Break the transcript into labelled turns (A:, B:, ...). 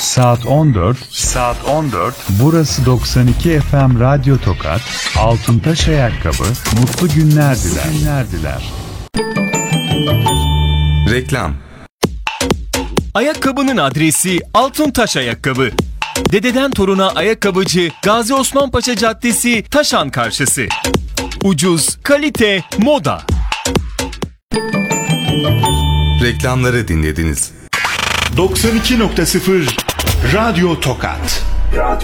A: Saat 14. Burası 92 FM Radyo Tokat. Altıntaş Ayakkabı mutlu günler diler.
B: Reklam.
C: Ayakkabının adresi Altıntaş Ayakkabı. Dededen toruna ayakkabıcı Gazi Osman Paşa Caddesi, Taşan karşısı. Ucuz, kalite, moda.
B: Reklamları dinlediniz.
D: 92.0 Radyo Tokat.